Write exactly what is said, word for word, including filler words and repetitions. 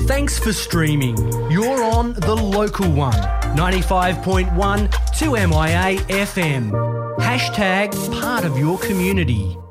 Thanks for streaming. You're on the local one, ninety-five point one two M I A F M. Hashtag part of your community.